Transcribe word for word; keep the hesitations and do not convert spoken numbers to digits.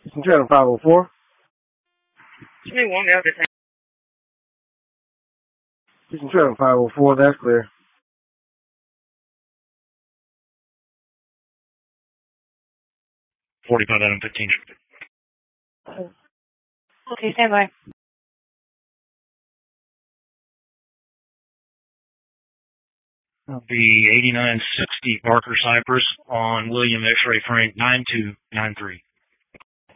Channel five oh four. Give me one other thing. Channel five oh four, that's clear. forty-five out of fifteen. Okay, stand by. The eighty-nine sixty Parker Cypress on William X-Ray Frank nine two nine three.